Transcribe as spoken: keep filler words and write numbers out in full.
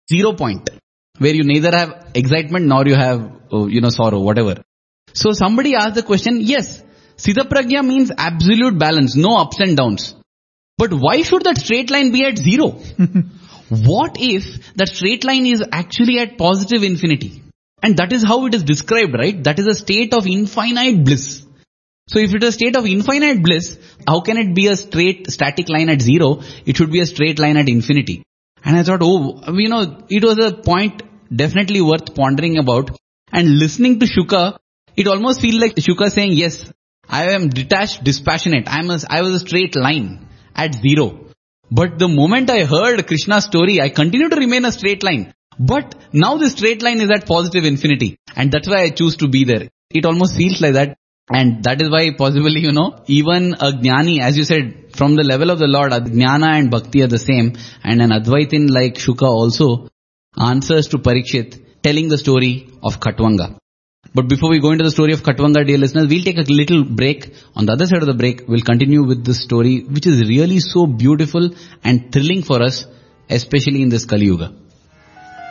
zero point, where you neither have excitement nor you have, uh, you know, sorrow, whatever. So somebody asked the question, yes, Sthitaprajna means absolute balance, no ups and downs. But why should that straight line be at zero? What if that straight line is actually at positive infinity? And that is how it is described, right? That is a state of infinite bliss. So if it is a state of infinite bliss, how can it be a straight static line at zero? It should be a straight line at infinity. And I thought, oh, you know, it was a point definitely worth pondering about. And listening to Shuka, it almost feels like Shuka saying, yes, I am detached, dispassionate. I am a, I was a straight line at zero. But the moment I heard Krishna's story, I continue to remain a straight line. But now the straight line is at positive infinity. And that's why I choose to be there. It almost feels like that. And that is why possibly, you know, even a Jnani, as you said, from the level of the Lord, Jnana and Bhakti are the same. And an Advaitin like Shuka also answers to Parikshit, telling the story of Khatvanga. But before we go into the story of Khatvanga, dear listeners, we'll take a little break. On the other side of the break, we'll continue with this story, which is really so beautiful and thrilling for us, especially in this Kali Yuga.